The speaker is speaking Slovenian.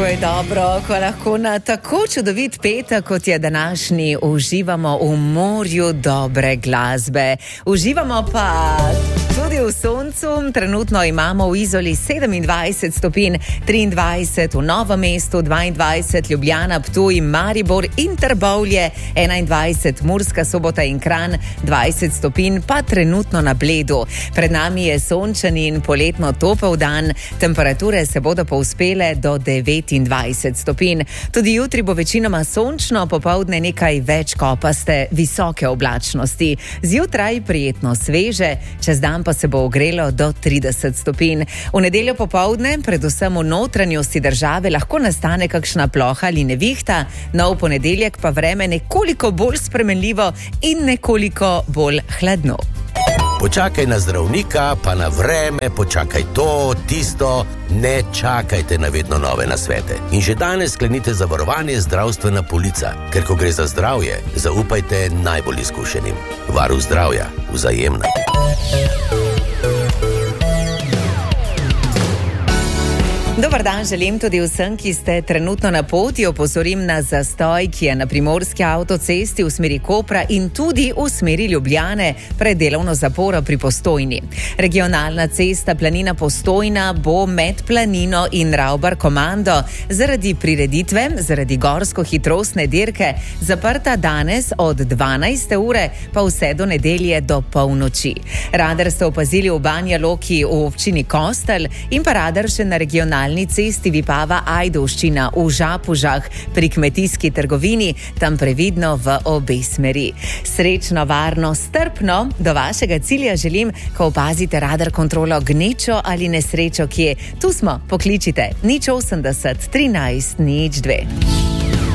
Kako je dobro, ko lahko na tako čudovit petek, kot je današnji, uživamo v morju dobre glasbe. Uživamo pa tudi v soncu. Trenutno imamo v Izoli 27 stopinj, 23 v Novem mestu, 22 Ljubljana, Ptuj, Maribor in Trbovlje, 21 Murska Sobota in Kranj, 20 stopinj pa trenutno na Bledu. Pred nami je sončen in poletno topel dan, temperature se bodo povzpele do 29 stopinj. Tudi jutri bo večinoma sončno, popoldne nekaj več kopaste, visoke oblačnosti. Zjutraj prijetno sveže, čez dan pa se bo ogrelo do 30 stopinj. V nedeljo popoldne, predvsem v notranjosti države, lahko nastane kakšna ploha ali nevihta, nov ponedeljek pa vreme nekoliko bolj spremenljivo in nekoliko bolj hladno. Počakaj na zdravnika, pa na vreme, počakaj to, tisto, ne čakajte na vedno nove nasvete. In že danes sklenite zavarovanje zdravstvena polica, ker ko gre za zdravje, zaupajte najbolj izkušenim. Varuh zdravja, Vzajemna. Dobar dan želim tudi vsem, ki ste trenutno na poti. Opozorim na zastoj, ki je na primorski avtocesti v smeri Kopra in tudi v smeri Ljubljane pred delovno zaporo pri Postojni. Regionalna cesta Planina Postojna bo med Planino in Ravbar Komando zaradi prireditve, zaradi gorsko-hitrostne dirke zaprta danes od 12. ure pa vse do nedelje do polnoči. Radar ste opazili v Banja Loki v občini Kostel in pa radar še na regionalni cesti Vipava Ajdovščina v Žapužah pri kmetijski trgovini, tam previdno v obe smeri. Srečno, varno, strpno do vašega cilja želim, ko opazite radar kontrolo gnečo ali nesrečo, kje. Tu smo, pokličite 080 13 02.